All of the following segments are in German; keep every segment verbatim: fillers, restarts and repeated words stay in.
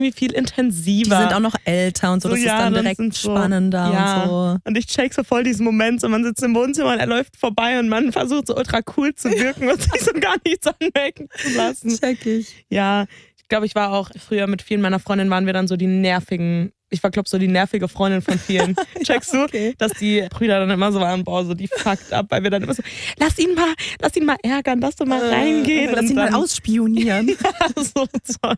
irgendwie viel intensiver. Die sind auch noch älter und so, so das ja, ist dann direkt sind so, spannender ja. und so. Und ich check so voll diesen Moment, so man sitzt im Wohnzimmer und er läuft vorbei und man versucht so ultra cool zu wirken und sich so gar nichts anmerken zu lassen. Check ich. Ja, ich glaube, ich war auch früher mit vielen meiner Freundinnen, waren wir dann so die nervigen, ich war glaube so die nervige Freundin von vielen. Checkst ja, du, okay. dass die Brüder dann immer so waren, boah, so die fucked up, weil wir dann immer so, lass ihn mal, lass ihn mal ärgern, lass du mal äh, reingehen. Lass ihn dann, mal ausspionieren. ja, so Zeug.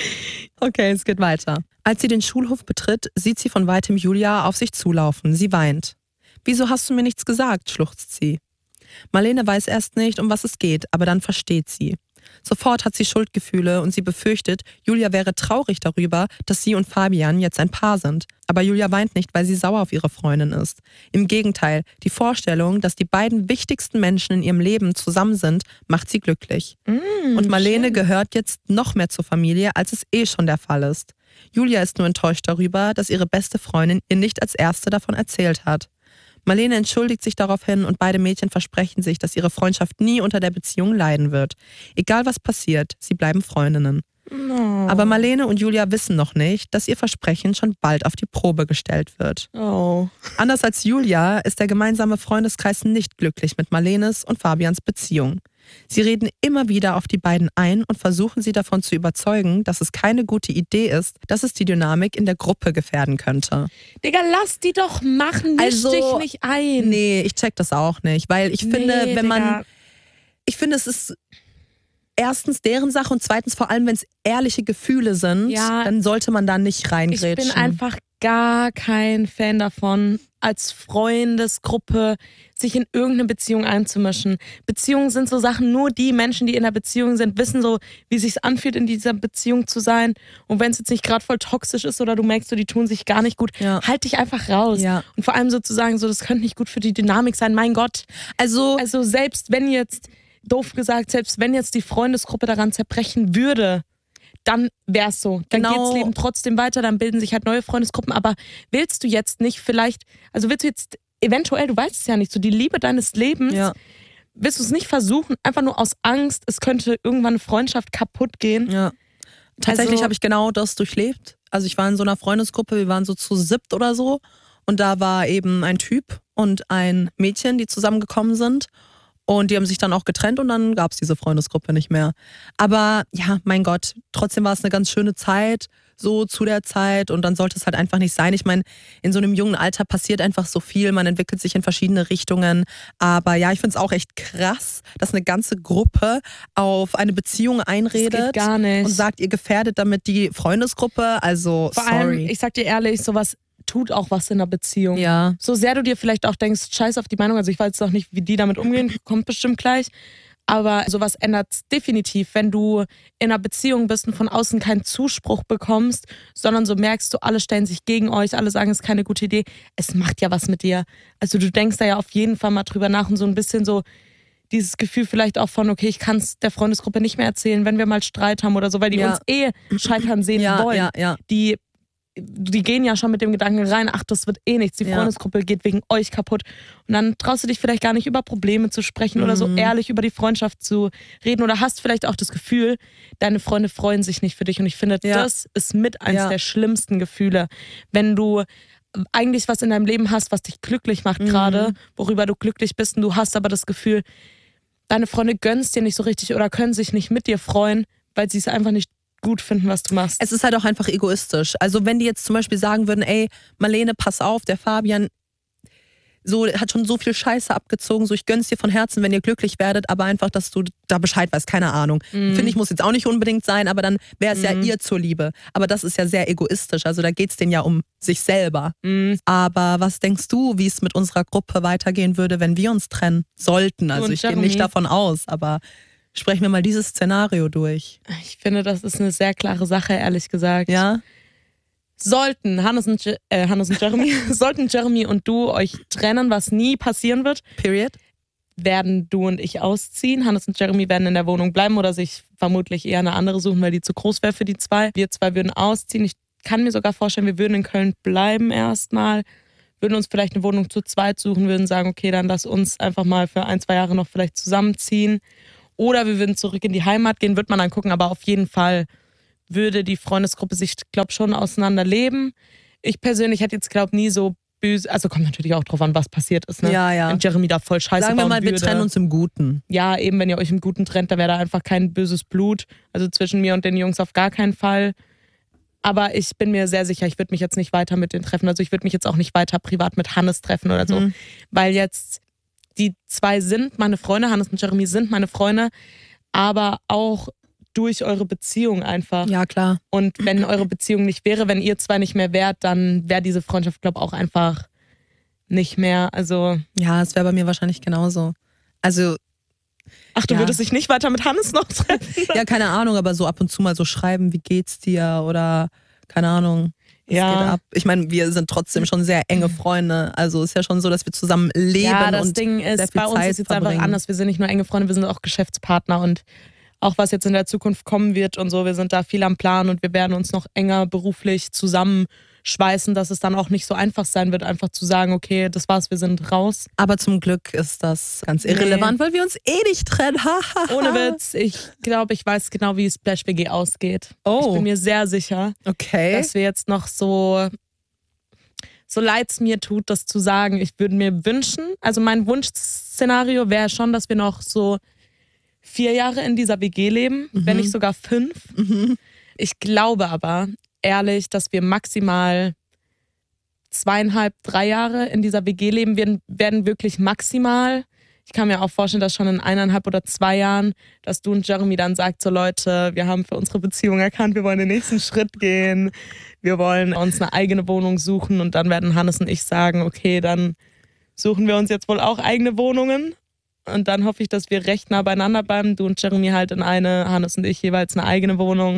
Okay, es geht weiter. Als sie den Schulhof betritt, sieht sie von weitem Julia auf sich zulaufen. Sie weint. Wieso hast du mir nichts gesagt, schluchzt sie. Marlene weiß erst nicht, um was es geht, aber dann versteht sie. Sofort hat sie Schuldgefühle und sie befürchtet, Julia wäre traurig darüber, dass sie und Fabian jetzt ein Paar sind. Aber Julia weint nicht, weil sie sauer auf ihre Freundin ist. Im Gegenteil, die Vorstellung, dass die beiden wichtigsten Menschen in ihrem Leben zusammen sind, macht sie glücklich. Mm, und Marlene schön. gehört jetzt noch mehr zur Familie, als es eh schon der Fall ist. Julia ist nur enttäuscht darüber, dass ihre beste Freundin ihr nicht als erste davon erzählt hat. Marlene entschuldigt sich daraufhin und beide Mädchen versprechen sich, dass ihre Freundschaft nie unter der Beziehung leiden wird. Egal was passiert, sie bleiben Freundinnen. Oh. Aber Marlene und Julia wissen noch nicht, dass ihr Versprechen schon bald auf die Probe gestellt wird. Oh. Anders als Julia ist der gemeinsame Freundeskreis nicht glücklich mit Marlenes und Fabians Beziehung. Sie reden immer wieder auf die beiden ein und versuchen sie davon zu überzeugen, dass es keine gute Idee ist, dass es die Dynamik in der Gruppe gefährden könnte. Digga, lass die doch machen, misch Also, dich nicht ein. Nee, ich check das auch nicht, weil ich finde, Nee, wenn man, Digga. ich finde, es ist erstens deren Sache und zweitens vor allem, wenn es ehrliche Gefühle sind, Ja. dann sollte man da nicht Ich reingrätschen. bin einfach gar kein Fan davon, als Freundesgruppe sich in irgendeine Beziehung einzumischen. Beziehungen sind so Sachen, nur die Menschen, die in einer Beziehung sind, wissen so, wie es sich anfühlt, in dieser Beziehung zu sein. Und wenn es jetzt nicht gerade voll toxisch ist oder du merkst, so, die tun sich gar nicht gut, Ja. halt dich einfach raus. Ja. Und vor allem sozusagen so, das könnte nicht gut für die Dynamik sein. Mein Gott. Also, Also selbst wenn jetzt, doof gesagt, selbst wenn jetzt die Freundesgruppe daran zerbrechen würde, dann wär's so. Dann Genau. geht's Leben trotzdem weiter, dann bilden sich halt neue Freundesgruppen. Aber willst du jetzt nicht vielleicht, also willst du jetzt eventuell, du weißt es ja nicht, so die Liebe deines Lebens, ja. willst du es nicht versuchen, einfach nur aus Angst, es könnte irgendwann eine Freundschaft kaputt gehen? Ja. Tatsächlich Also- habe ich genau das durchlebt. Also ich war in so einer Freundesgruppe, wir waren so zu siebt oder so und da war eben ein Typ und ein Mädchen, die zusammengekommen sind und die haben sich dann auch getrennt und dann gab es diese Freundesgruppe nicht mehr. Aber ja, mein Gott, trotzdem war es eine ganz schöne Zeit, so zu der Zeit und dann sollte es halt einfach nicht sein. Ich meine, in so einem jungen Alter passiert einfach so viel, man entwickelt sich in verschiedene Richtungen. Aber ja, ich finde es auch echt krass, dass eine ganze Gruppe auf eine Beziehung einredet Das geht gar nicht. und sagt, ihr gefährdet damit die Freundesgruppe. Also, Vor sorry. allem, ich sag dir ehrlich, sowas tut auch was in einer Beziehung. ja, So sehr du dir vielleicht auch denkst, scheiß auf die Meinung, also ich weiß auch nicht, wie die damit umgehen, kommt bestimmt gleich. Aber sowas ändert definitiv, wenn du in einer Beziehung bist und von außen keinen Zuspruch bekommst, sondern so merkst du, alle stellen sich gegen euch, alle sagen, es ist keine gute Idee. Es macht ja was mit dir. Also du denkst da ja auf jeden Fall mal drüber nach und so ein bisschen so dieses Gefühl vielleicht auch von, okay, ich kann es der Freundesgruppe nicht mehr erzählen, wenn wir mal Streit haben oder so, weil die Ja. uns eh scheitern sehen ja, wollen. ja, ja. Die die gehen ja schon mit dem Gedanken rein, ach, das wird eh nichts, die Ja. Freundesgruppe geht wegen euch kaputt. Und dann traust du dich vielleicht gar nicht über Probleme zu sprechen oder so Mhm. ehrlich über die Freundschaft zu reden oder hast vielleicht auch das Gefühl, deine Freunde freuen sich nicht für dich. Und ich finde, Ja. das ist mit eins Ja. der schlimmsten Gefühle, wenn du eigentlich was in deinem Leben hast, was dich glücklich macht Mhm. gerade, worüber du glücklich bist und du hast aber das Gefühl, deine Freunde gönnen es dir nicht so richtig oder können sich nicht mit dir freuen, weil sie es einfach nicht gut finden, was du machst. Es ist halt auch einfach egoistisch. Also wenn die jetzt zum Beispiel sagen würden, ey, Marlene, pass auf, der Fabian so hat schon so viel Scheiße abgezogen, so ich gönn's dir von Herzen, wenn ihr glücklich werdet, aber einfach, dass du da Bescheid weißt, keine Ahnung. Mhm. Finde ich, muss jetzt auch nicht unbedingt sein, aber dann wäre es ja Mhm. ihr zur Liebe. Aber das ist ja sehr egoistisch, also da geht's denen ja um sich selber. Mhm. Aber was denkst du, wie es mit unserer Gruppe weitergehen würde, wenn wir uns trennen sollten? Also und ich gehe Jeremy? nicht davon aus, aber sprechen wir mal dieses Szenario durch. Ich finde, das ist eine sehr klare Sache, ehrlich gesagt. Ja? Sollten Hannes und, Je- äh, Hannes und Jeremy, sollten Jeremy und du euch trennen, was nie passieren wird, Period? werden du und ich ausziehen. Hannes und Jeremy werden in der Wohnung bleiben oder sich vermutlich eher eine andere suchen, weil die zu groß wäre für die zwei. Wir zwei würden ausziehen. Ich kann mir sogar vorstellen, wir würden in Köln bleiben erstmal, würden uns vielleicht eine Wohnung zu zweit suchen, würden sagen, okay, dann lass uns einfach mal für ein, zwei Jahre noch vielleicht zusammenziehen. Oder wir würden zurück in die Heimat gehen, wird man dann gucken, aber auf jeden Fall würde die Freundesgruppe sich, glaube schon auseinanderleben. Ich persönlich hätte jetzt, glaube nie so böse, also kommt natürlich auch drauf an, was passiert ist. Ne? Ja, ja. Wenn Jeremy da voll scheiße Sagen wir mal, bauen würde. wir trennen uns im Guten. Ja, eben, wenn ihr euch im Guten trennt, da wäre da einfach kein böses Blut. Also zwischen mir und den Jungs auf gar keinen Fall. Aber ich bin mir sehr sicher, ich würde mich jetzt nicht weiter mit denen treffen. Also ich würde mich jetzt auch nicht weiter privat mit Hannes treffen oder so. Mhm. Weil jetzt die zwei sind meine Freunde, Hannes und Jeremy sind meine Freunde, aber auch durch eure Beziehung einfach. Ja, klar. Und wenn eure Beziehung nicht wäre, wenn ihr zwei nicht mehr wärt, dann wäre diese Freundschaft, glaube ich, auch einfach nicht mehr. Also ja, es wäre bei mir wahrscheinlich genauso. Also ach, du ja. würdest dich nicht weiter mit Hannes noch treffen? Ja, keine Ahnung, aber so ab und zu mal so schreiben, wie geht's dir oder keine Ahnung. Ja. Geht ab. Ich meine, wir sind trotzdem schon sehr enge Freunde. Also ist ja schon so, dass wir zusammen leben. Ja, das und Ding ist, sehr viel bei uns Zeit ist jetzt verbringen. einfach anders. Wir sind nicht nur enge Freunde, wir sind auch Geschäftspartner und auch was jetzt in der Zukunft kommen wird und so. Wir sind da viel am Plan und wir werden uns noch enger beruflich zusammenschweißen, dass es dann auch nicht so einfach sein wird, einfach zu sagen, okay, das war's, wir sind raus. Aber zum Glück ist das ganz irrelevant, nee. weil wir uns eh nicht trennen. Ohne Witz, ich glaube, ich weiß genau, wie Splash W G ausgeht. Oh. Ich bin mir sehr sicher, okay. dass wir jetzt noch so, so leid es mir tut, das zu sagen. Ich würde mir wünschen, also mein Wunschszenario wäre schon, dass wir noch so vier Jahre in dieser W G leben, mhm. wenn nicht sogar fünf. Mhm. Ich glaube aber, ehrlich, dass wir maximal zweieinhalb, drei Jahre in dieser W G leben werden, werden wirklich maximal. Ich kann mir auch vorstellen, dass schon in eineinhalb oder zwei Jahren, dass du und Jeremy dann sagt, so Leute, wir haben für unsere Beziehung erkannt, wir wollen den nächsten Schritt gehen, wir wollen uns eine eigene Wohnung suchen und dann werden Hannes und ich sagen, okay, dann suchen wir uns jetzt wohl auch eigene Wohnungen. Und dann hoffe ich, dass wir recht nah beieinander bleiben. Du und Jeremy halt in eine, Hannes und ich jeweils eine eigene Wohnung.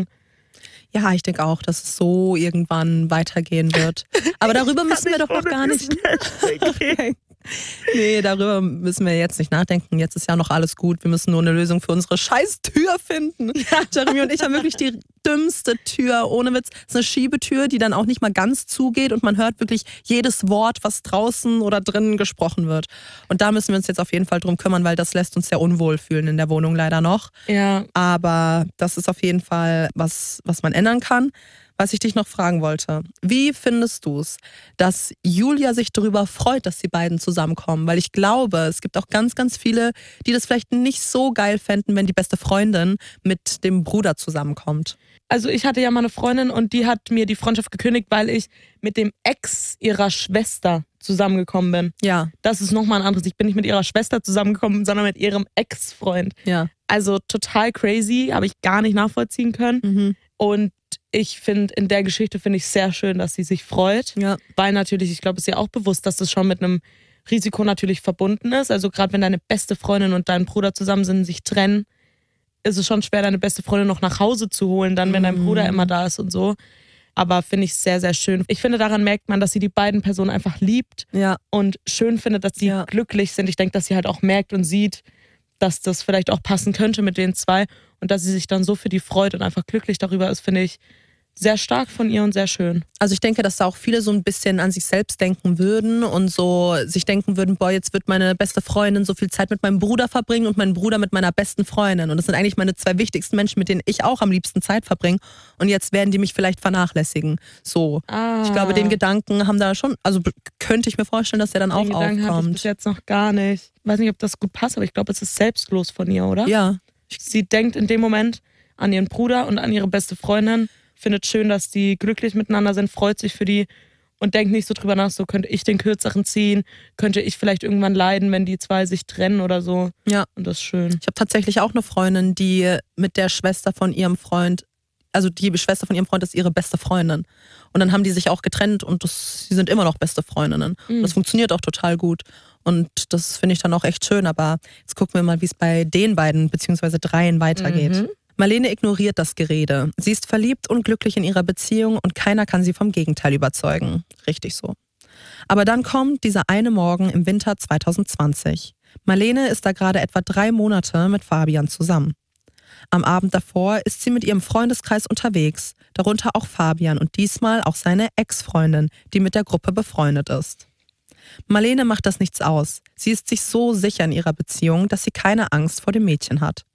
Ja, ich denke auch, dass es so irgendwann weitergehen wird. Aber darüber müssen wir doch noch gar nicht. Okay. Nee, darüber müssen wir jetzt nicht nachdenken. Jetzt ist ja noch alles gut. Wir müssen nur eine Lösung für unsere scheiß Tür finden. Ja. Jeremy und ich haben wirklich die dümmste Tür. Ohne Witz. Es ist eine Schiebetür, die dann auch nicht mal ganz zugeht und man hört wirklich jedes Wort, was draußen oder drinnen gesprochen wird. Und da müssen wir uns jetzt auf jeden Fall drum kümmern, weil das lässt uns sehr unwohl fühlen in der Wohnung leider noch. Ja. Aber das ist auf jeden Fall was, was man ändern kann. Was ich dich noch fragen wollte, wie findest du es, dass Julia sich darüber freut, dass die beiden zusammenkommen? Weil ich glaube, es gibt auch ganz, ganz viele, die das vielleicht nicht so geil fänden, wenn die beste Freundin mit dem Bruder zusammenkommt. Also ich hatte ja mal eine Freundin und die hat mir die Freundschaft gekündigt, weil ich mit dem Ex ihrer Schwester zusammengekommen bin. Ja. Das ist nochmal ein anderes. Ich bin nicht mit ihrer Schwester zusammengekommen, sondern mit ihrem Ex-Freund. Ja. Also total crazy, habe ich gar nicht nachvollziehen können. Mhm. Und ich finde, in der Geschichte finde ich sehr schön, dass sie sich freut. Ja. Weil natürlich, ich glaube, es ist ihr auch bewusst, dass das schon mit einem Risiko natürlich verbunden ist. Also gerade wenn deine beste Freundin und dein Bruder zusammen sind, sich trennen, ist es schon schwer, deine beste Freundin noch nach Hause zu holen, dann wenn dein Bruder immer da ist und so. Aber finde ich sehr, sehr schön. Ich finde, daran merkt man, dass sie die beiden Personen einfach liebt ja. und schön findet, dass sie ja. glücklich sind. Ich denke, dass sie halt auch merkt und sieht, dass das vielleicht auch passen könnte mit den zwei und dass sie sich dann so für die freut und einfach glücklich darüber ist, finde ich sehr stark von ihr und sehr schön. Also ich denke, dass da auch viele so ein bisschen an sich selbst denken würden und so sich denken würden, boah, jetzt wird meine beste Freundin so viel Zeit mit meinem Bruder verbringen und mein Bruder mit meiner besten Freundin. Und das sind eigentlich meine zwei wichtigsten Menschen, mit denen ich auch am liebsten Zeit verbringe. Und jetzt werden die mich vielleicht vernachlässigen. So. Ah. Ich glaube, den Gedanken haben da schon, also könnte ich mir vorstellen, dass der dann den auch Gedanken aufkommt. hatte ich bis jetzt noch gar nicht. Ich weiß nicht, ob das gut passt, aber ich glaube, es ist selbstlos von ihr, oder? Ja. Sie denkt in dem Moment an ihren Bruder und an ihre beste Freundin, findet schön, dass die glücklich miteinander sind, freut sich für die und denkt nicht so drüber nach, so könnte ich den Kürzeren ziehen, könnte ich vielleicht irgendwann leiden, wenn die zwei sich trennen oder so. Ja. Und das ist schön. Ich habe tatsächlich auch eine Freundin, die mit der Schwester von ihrem Freund, also die Schwester von ihrem Freund ist ihre beste Freundin. Und dann haben die sich auch getrennt und das, sie sind immer noch beste Freundinnen. Mhm. Und das funktioniert auch total gut. Und das finde ich dann auch echt schön. Aber jetzt gucken wir mal, wie es bei den beiden beziehungsweise dreien weitergeht. Mhm. Marlene ignoriert das Gerede. Sie ist verliebt und glücklich in ihrer Beziehung und keiner kann sie vom Gegenteil überzeugen. Richtig so. Aber dann kommt dieser eine Morgen im Winter zwanzig zwanzig. Marlene ist da gerade etwa drei Monate mit Fabian zusammen. Am Abend davor ist sie mit ihrem Freundeskreis unterwegs, darunter auch Fabian und diesmal auch seine Ex-Freundin, die mit der Gruppe befreundet ist. Marlene macht das nichts aus. Sie ist sich so sicher in ihrer Beziehung, dass sie keine Angst vor dem Mädchen hat.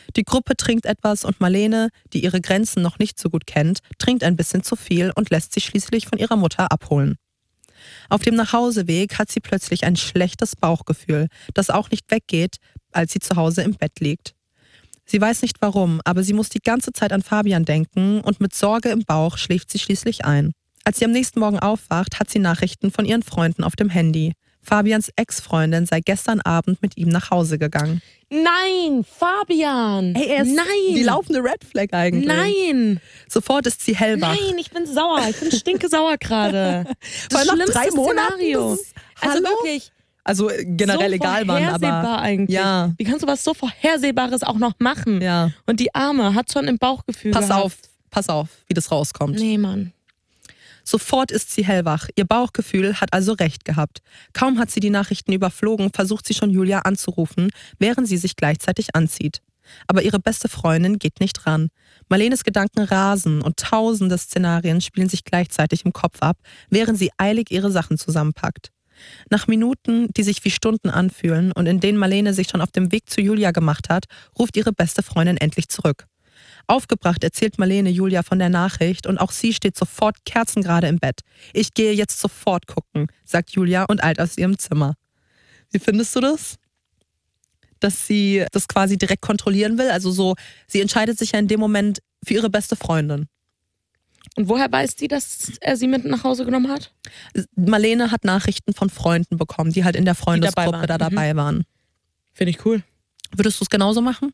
Die Gruppe trinkt etwas und Marlene, die ihre Grenzen noch nicht so gut kennt, trinkt ein bisschen zu viel und lässt sich schließlich von ihrer Mutter abholen. Auf dem Nachhauseweg hat sie plötzlich ein schlechtes Bauchgefühl, das auch nicht weggeht, als sie zu Hause im Bett liegt. Sie weiß nicht warum, aber sie muss die ganze Zeit an Fabian denken und mit Sorge im Bauch schläft sie schließlich ein. Als sie am nächsten Morgen aufwacht, hat sie Nachrichten von ihren Freunden auf dem Handy. Fabians Ex-Freundin sei gestern Abend mit ihm nach Hause gegangen. Nein, Fabian! Hey, er ist Nein! die laufende Red Flag eigentlich. Nein! Sofort ist sie hellwach. Nein, ich bin sauer. Ich bin stinke sauer gerade. Das Weil nach schlimmste drei Monaten, Szenario. das ist- Also Hallo? wirklich Also generell so egal wann, vorhersehbar aber eigentlich. ja. Wie kannst du was so Vorhersehbares auch noch machen? Ja. Und die Arme hat schon im Bauchgefühl Pass gehabt. auf, pass auf, wie das rauskommt. Nee, Mann. Sofort ist sie hellwach. Ihr Bauchgefühl hat also recht gehabt. Kaum hat sie die Nachrichten überflogen, versucht sie schon Julia anzurufen, während sie sich gleichzeitig anzieht. Aber ihre beste Freundin geht nicht ran. Marlenes Gedanken rasen und tausende Szenarien spielen sich gleichzeitig im Kopf ab, während sie eilig ihre Sachen zusammenpackt. Nach Minuten, die sich wie Stunden anfühlen und in denen Marlene sich schon auf dem Weg zu Julia gemacht hat, ruft ihre beste Freundin endlich zurück. Aufgebracht erzählt Marlene Julia von der Nachricht und auch sie steht sofort kerzengerade im Bett. Ich gehe jetzt sofort gucken, sagt Julia und eilt aus ihrem Zimmer. Wie findest du das? Dass sie das quasi direkt kontrollieren will? Also so, sie entscheidet sich ja in dem Moment für ihre beste Freundin. Und woher weiß die, dass er sie mit nach Hause genommen hat? Marlene hat Nachrichten von Freunden bekommen, die halt in der Freundesgruppe waren. da dabei Mhm. waren. Finde ich cool. Würdest du es genauso machen?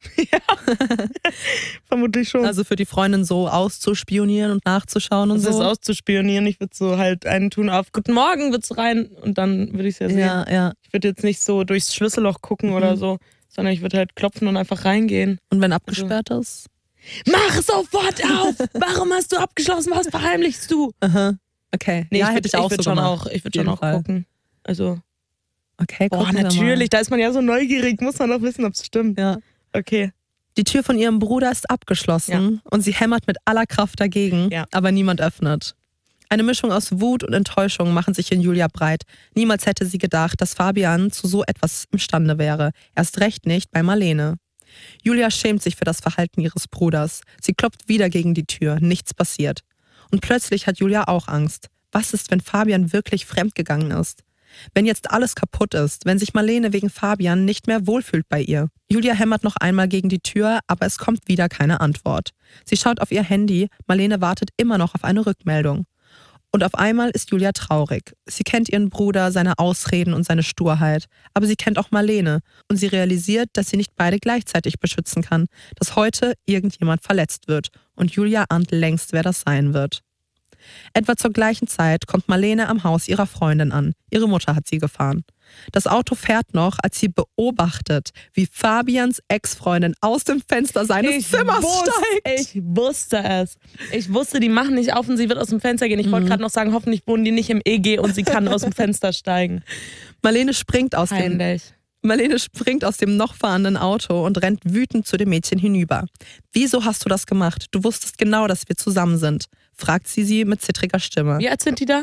Vermutlich schon. Also für die Freundin so auszuspionieren und nachzuschauen und das ist so? auszuspionieren. Ich würde so halt einen tun auf Guten Morgen, wird's rein und dann würde ich es ja sehen. Ja, ja. Ich würde jetzt nicht so durchs Schlüsselloch gucken Mhm. oder so, sondern ich würde halt klopfen und einfach reingehen. Und wenn abgesperrt ist? Mach sofort auf! Warum hast du abgeschlossen? Was verheimlichst du? Aha. Okay. Nee, ja, ich hätte würde ich auch würd so schon gemacht. auch, ich würde Auf schon jeden auch Fall. gucken. Also, Okay, boah, gucken wir natürlich, da ist man ja so neugierig, muss man doch wissen, ob es stimmt. mal. Ja. Okay. Die Tür von ihrem Bruder ist abgeschlossen und sie hämmert mit aller Kraft dagegen, Ja. aber niemand öffnet. Eine Mischung aus Wut und Enttäuschung machen sich in Julia breit. Niemals hätte sie gedacht, dass Fabian zu so etwas imstande wäre. Erst recht nicht bei Marlene. Julia schämt sich für das Verhalten ihres Bruders. Sie klopft wieder gegen die Tür, nichts passiert. Und plötzlich hat Julia auch Angst. Was ist, wenn Fabian wirklich fremdgegangen ist? Wenn jetzt alles kaputt ist, wenn sich Marlene wegen Fabian nicht mehr wohlfühlt bei ihr. Julia hämmert noch einmal gegen die Tür, aber es kommt wieder keine Antwort. Sie schaut auf ihr Handy, Marlene wartet immer noch auf eine Rückmeldung. Und auf einmal ist Julia traurig. Sie kennt ihren Bruder, seine Ausreden und seine Sturheit. Aber sie kennt auch Marlene. Und sie realisiert, dass sie nicht beide gleichzeitig beschützen kann. Dass heute irgendjemand verletzt wird. Und Julia ahnt längst, wer das sein wird. Etwa zur gleichen Zeit kommt Marlene am Haus ihrer Freundin an. Ihre Mutter hat sie gefahren. Das Auto fährt noch, als sie beobachtet, wie Fabians Ex-Freundin aus dem Fenster seines Ich Zimmers wusste, steigt. Ich wusste es. Ich wusste, die machen nicht auf und sie wird aus dem Fenster gehen. Ich wollte Mhm. gerade noch sagen, hoffentlich wohnen die nicht im E G und sie kann aus dem Fenster steigen. Marlene springt aus dem Peinlich. Marlene springt aus dem noch fahrenden Auto und rennt wütend zu dem Mädchen hinüber. Wieso hast du das gemacht? Du wusstest genau, dass wir zusammen sind, fragt sie sie mit zittriger Stimme. Wie alt sind die da?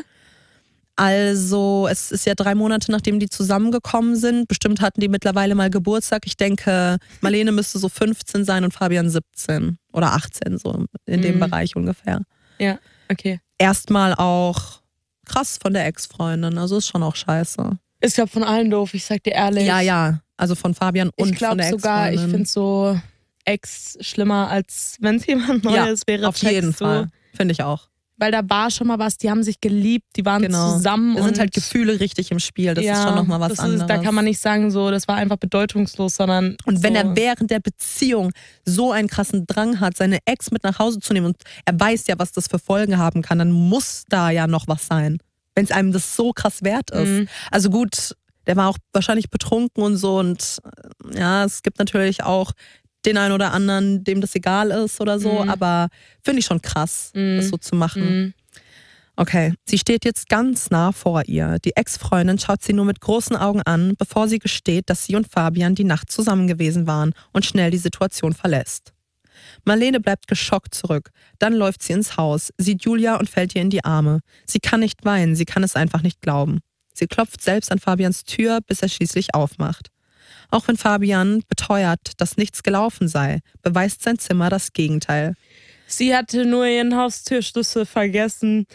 Also, es ist ja drei Monate, nachdem die zusammengekommen sind. Bestimmt hatten die mittlerweile mal Geburtstag. Ich denke, Marlene müsste so fünfzehn sein und Fabian siebzehn oder achtzehn, so in dem Mhm. Bereich ungefähr. Ja, okay. Erstmal auch krass von der Ex-Freundin, also ist schon auch scheiße. Ich glaube von allen doof, ich sag dir ehrlich. Ja, ja, also von Fabian und Ich von glaube der sogar, ich Ex-Freundin. finde so Ex schlimmer, als wenn es jemand Neues wäre. Auf jeden checkst du? Fall, finde ich auch. Weil da war schon mal was, die haben sich geliebt, die waren Genau. zusammen. Da sind und halt Gefühle richtig im Spiel, das ja, ist schon nochmal was das anderes. Ist, da kann man nicht sagen, so, das war einfach bedeutungslos, sondern. Und wenn so, er während der Beziehung so einen krassen Drang hat, seine Ex mit nach Hause zu nehmen und er weiß ja, was das für Folgen haben kann, dann muss da ja noch was sein, wenn es einem das so krass wert ist. Mhm. Also gut, der war auch wahrscheinlich betrunken und so und äh, ja, es gibt natürlich auch den einen oder anderen, dem das egal ist oder so, Mhm. aber finde ich schon krass, Mhm. das so zu machen. Mhm. Okay, sie steht jetzt ganz nah vor ihr. Die Ex-Freundin schaut sie nur mit großen Augen an, bevor sie gesteht, dass sie und Fabian die Nacht zusammen gewesen waren und schnell die Situation verlässt. Marlene bleibt geschockt zurück. Dann läuft sie ins Haus, sieht Julia und fällt ihr in die Arme. Sie kann nicht weinen, sie kann es einfach nicht glauben. Sie klopft selbst an Fabians Tür, bis er schließlich aufmacht. Auch wenn Fabian beteuert, dass nichts gelaufen sei, beweist sein Zimmer das Gegenteil. Sie hatte nur ihren Haustürschlüssel vergessen.